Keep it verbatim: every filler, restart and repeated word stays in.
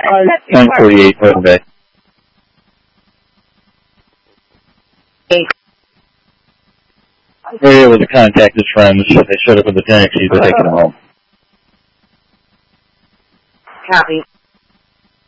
nine forty-eight, Open Bay. We're able to contact his friends. They showed up with the taxi to take him home. Copy.